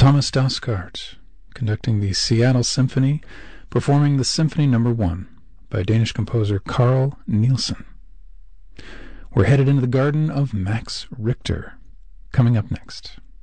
Thomas Dausgaard, conducting the Seattle Symphony, performing the Symphony No. 1 by Danish composer Carl Nielsen. We're headed into the garden of Max Richter, coming up next.